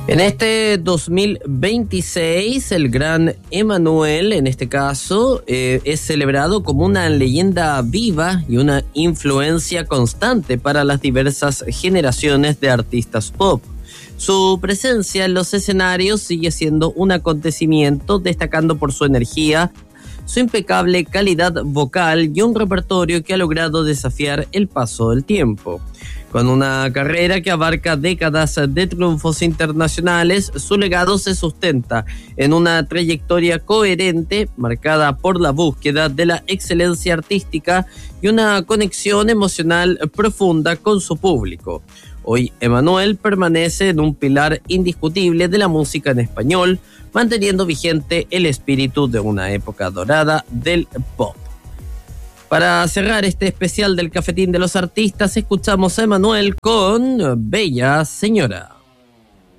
En este 2026, el gran Emmanuel, en este caso, es celebrado como una leyenda viva y una influencia constante para las diversas generaciones de artistas pop. Su presencia en los escenarios sigue siendo un acontecimiento, destacando por su energía, su impecable calidad vocal y un repertorio que ha logrado desafiar el paso del tiempo. Con una carrera que abarca décadas de triunfos internacionales, su legado se sustenta en una trayectoria coherente, marcada por la búsqueda de la excelencia artística y una conexión emocional profunda con su público. Hoy, Emmanuel permanece en un pilar indiscutible de la música en español, manteniendo vigente el espíritu de una época dorada del pop. Para cerrar este especial del Cafetín de los Artistas, escuchamos a Emmanuel con Bella Señora.